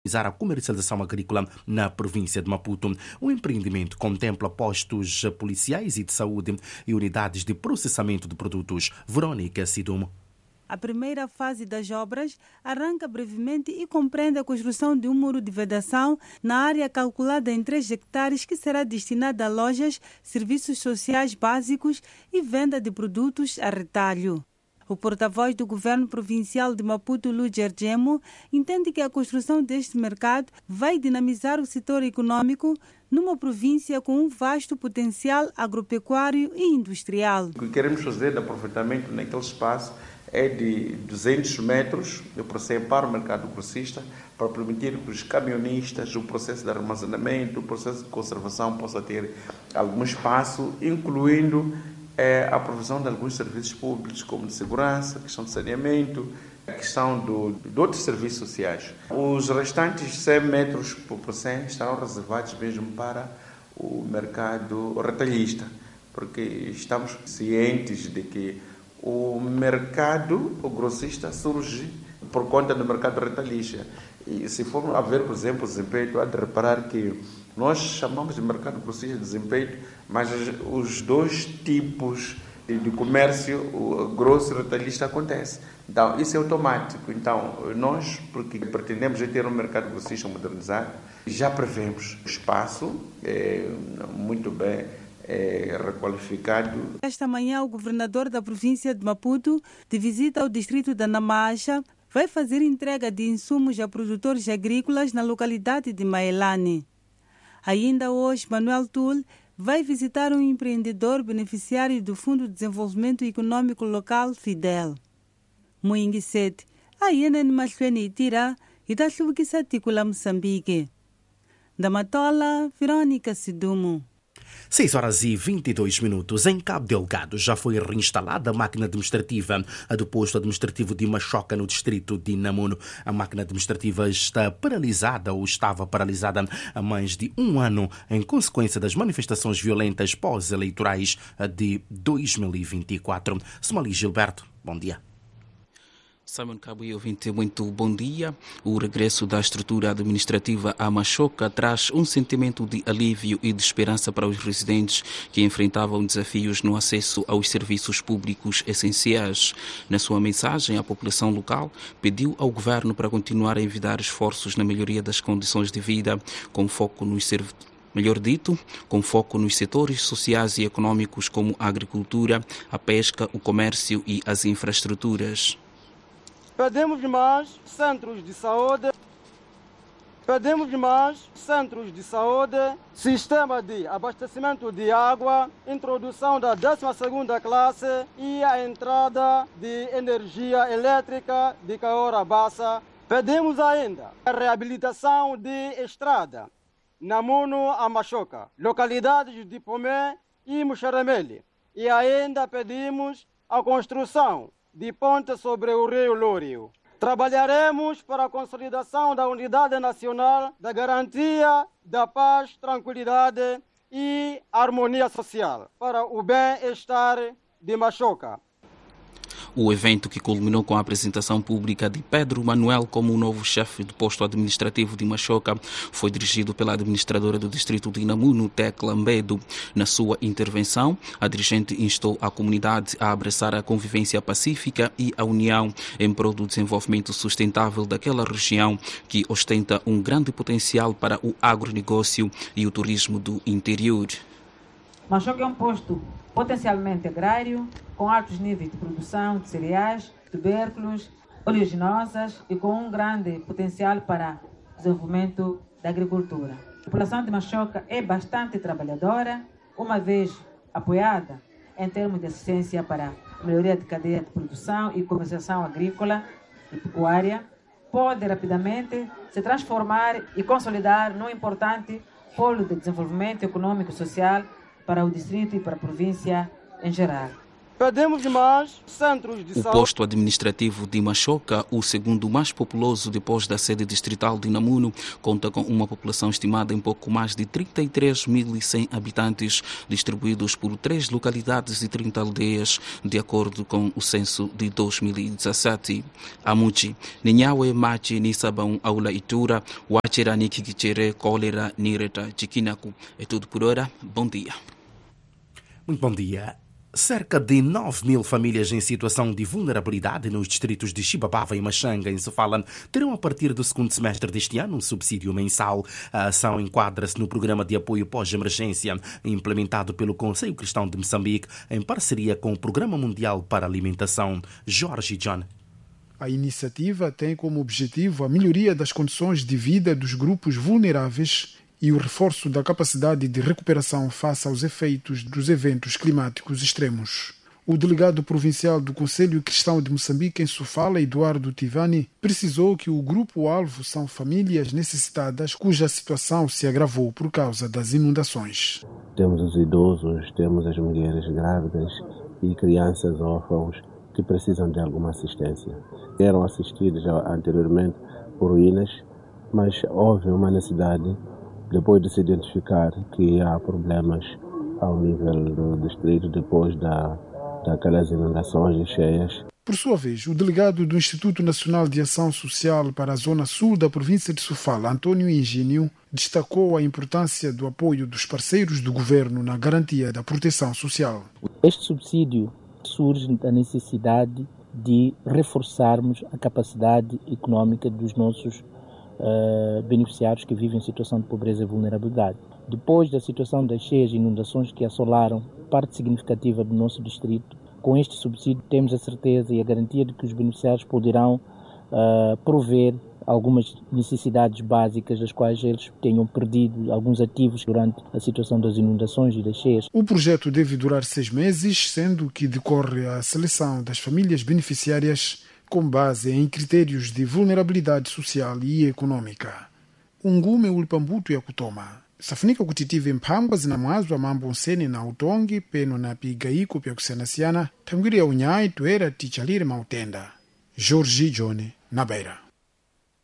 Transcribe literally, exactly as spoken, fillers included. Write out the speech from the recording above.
a comercialização agrícola na província de Maputo. O empreendimento contempla postos policiais e de saúde e unidades de processamento de produtos. Verônica Sidumo. A primeira fase das obras arranca brevemente e compreende a construção de um muro de vedação na área calculada em três hectares que será destinada a lojas, serviços sociais básicos e venda de produtos a retalho. O porta-voz do governo provincial de Maputo, Luger Gemo, entende que a construção deste mercado vai dinamizar o setor econômico numa província com um vasto potencial agropecuário e industrial. O que queremos fazer de aproveitamento naquele espaço é de duzentos metros de processo para o mercado grossista, para permitir que os camionistas, o processo de armazenamento, o processo de conservação possa ter algum espaço, incluindo é a provisão de alguns serviços públicos, como de segurança, a questão de saneamento, a questão do, de outros serviços sociais. Os restantes cem metros por cento estarão reservados mesmo para o mercado retalhista, porque estamos cientes de que o mercado o grossista surge por conta do mercado retalhista. E se for a ver, por exemplo, o desempenho, há de reparar que nós chamamos de mercado grossista de desempenho, mas os dois tipos de comércio, o grosso e o retalhista, acontece. Então, isso é automático. Então, nós, porque pretendemos ter um mercado grossista modernizado, já prevemos espaço é, muito bem é, requalificado. Esta manhã, o governador da província de Maputo, de visita ao distrito da Namacha, vai fazer entrega de insumos a produtores agrícolas na localidade de Maelane. Ainda hoje, Manuel Tul vai visitar um empreendedor beneficiário do Fundo de Desenvolvimento Econômico Local, Fidel. Muinguisete, a Ienen Maslueni Tira e da Chubuquisaticula, Moçambique. Da Matola, Verônica Sidumo. seis horas e vinte e dois minutos. Em Cabo Delgado já foi reinstalada a máquina administrativa do posto administrativo de Machoca, no distrito de Namuno. A máquina administrativa está paralisada ou estava paralisada há mais de um ano em consequência das manifestações violentas pós-eleitorais de dois mil e vinte e quatro. Somali Gilberto, bom dia. Simon Cabo e ouvinte, muito bom dia. O regresso da estrutura administrativa à Machoca traz um sentimento de alívio e de esperança para os residentes que enfrentavam desafios no acesso aos serviços públicos essenciais. Na sua mensagem, a população local pediu ao governo para continuar a envidar esforços na melhoria das condições de vida, com foco nos serviços. Melhor dito, com foco nos setores sociais e econômicos como a agricultura, a pesca, o comércio e as infraestruturas. Pedimos mais centros de saúde, pedimos mais centros de saúde, sistema de abastecimento de água, introdução da décima segunda classe e a entrada de energia elétrica de Caora Bassa. Pedimos ainda a reabilitação de estrada Namuno a Machoca, localidades de Pomé e Muxeremele. E ainda pedimos a construção de ponte sobre o rio Lório. Trabalharemos para a consolidação da unidade nacional, da garantia da paz, tranquilidade e harmonia social para o bem-estar de Machoca. O evento, que culminou com a apresentação pública de Pedro Manuel como o novo chefe do posto administrativo de Machoca, foi dirigido pela administradora do distrito de Namuno, Tecla Mbedo. Na sua intervenção, a dirigente instou a comunidade a abraçar a convivência pacífica e a união em prol do desenvolvimento sustentável daquela região, que ostenta um grande potencial para o agronegócio e o turismo do interior. Machoca é um posto potencialmente agrário, com altos níveis de produção de cereais, tubérculos, oleaginosas e com um grande potencial para o desenvolvimento da agricultura. A população de Machoca é bastante trabalhadora, uma vez apoiada em termos de assistência para a melhoria de cadeia de produção e comercialização agrícola e pecuária, pode rapidamente se transformar e consolidar num importante polo de desenvolvimento econômico e social para o distrito e para a província em geral. Pedimos mais centros de O saúde. posto administrativo de Machoca, o segundo mais populoso depois da sede distrital de Namuno, conta com uma população estimada em pouco mais de trinta e três mil e cem habitantes, distribuídos por três localidades e trinta aldeias, de acordo com o censo de dois mil e dezassete. Amuchi, Ninhawe Machi Nisabão Aula Itura, Wachira Nikikichere, Cólera, Nireta, Chikinaku. É tudo por hora. Bom dia. Muito bom dia. Cerca de nove mil famílias em situação de vulnerabilidade nos distritos de Xibabava e Machanga, em Sofala, terão a partir do segundo semestre deste ano um subsídio mensal. A ação enquadra-se no programa de apoio pós-emergência implementado pelo Conselho Cristão de Moçambique em parceria com o Programa Mundial para a Alimentação. Jorge John. A iniciativa tem como objetivo a melhoria das condições de vida dos grupos vulneráveis e o reforço da capacidade de recuperação face aos efeitos dos eventos climáticos extremos. O delegado provincial do Conselho Cristão de Moçambique em Sofala, Eduardo Tivani, precisou que o grupo-alvo são famílias necessitadas cuja situação se agravou por causa das inundações. Temos os idosos, temos as mulheres grávidas e crianças órfãos que precisam de alguma assistência. Eram assistidos anteriormente por ruínas, mas houve uma necessidade, depois de se identificar que há problemas ao nível do distrito depois da, daquelas inundações e cheias. Por sua vez, o delegado do Instituto Nacional de Ação Social para a Zona Sul da província de Sofala, Antônio Engínio, destacou a importância do apoio dos parceiros do governo na garantia da proteção social. Este subsídio surge da necessidade de reforçarmos a capacidade econômica dos nossos Uh, beneficiários que vivem em situação de pobreza e vulnerabilidade. Depois da situação das cheias e inundações que assolaram parte significativa do nosso distrito, com este subsídio temos a certeza e a garantia de que os beneficiários poderão uh, prover algumas necessidades básicas das quais eles tenham perdido alguns ativos durante a situação das inundações e das cheias. O projeto deve durar seis meses, sendo que decorre a seleção das famílias beneficiárias com base em critérios de vulnerabilidade social e econômica. Ungume ulpambuto ya kutoma safunika kutitive mphangwa zinamwazwa mambo nsene na utongi peno na pigaiko pya kusiyanasiyana thangwiri ya unyayi toera tichalire mautenda. Jorge John na Beira.